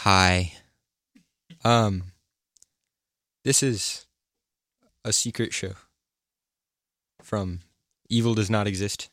Hi. This is a secret show from Evil Does Not Exist.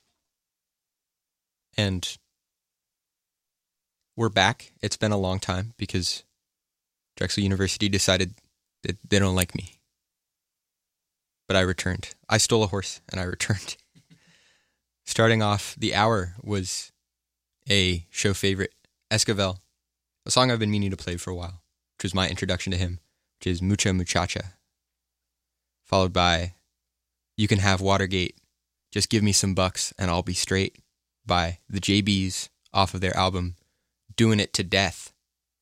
And we're back. It's been a long time because Drexel University decided that they don't like me. But I returned. I stole a horse and I returned. Starting off the hour was a show favorite, Esquivel, a song I've been meaning to play for a while, which was my introduction to him, which is Mucha Muchacha. Followed by You Can Have Watergate, Just Give Me Some Bucks and I'll Be Straight by the JBs off of their album Doing It to Death.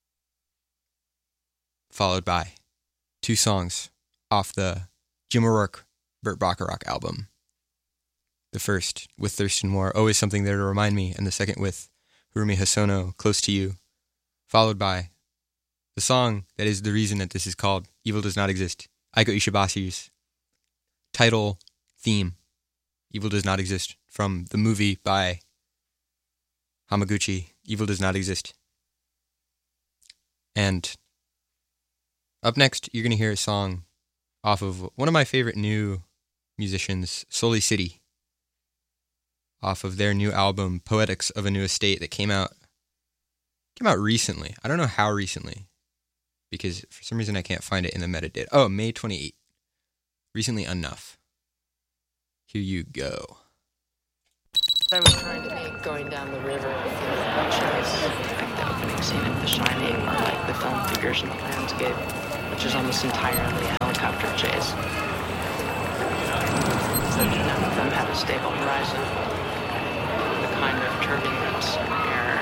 Followed by two songs off the Jim O'Rourke Burt Bacharach album. The first with Thurston Moore, Always Something There to Remind Me, and the second with Hirumi Hosono, Close to You. Followed by the song that is the reason that this is called Evil Does Not Exist, Aiko Ishibashi's title theme, Evil Does Not Exist, from the movie by Hamaguchi, Evil Does Not Exist. And up next, you're going to hear a song off of one of my favorite new musicians, Soli City, off of their new album, Poetics of a New Estate, that came out recently. I don't know how recently, because for some reason I can't find it in the metadata. Oh, May 28th. Recently enough. Here you go. I was trying to make Going Down the River like the opening scene of The Shining, or like the film figures in the landscape, which is almost entirely a helicopter chase. So none of them have a stable horizon. The kind of turbulence and air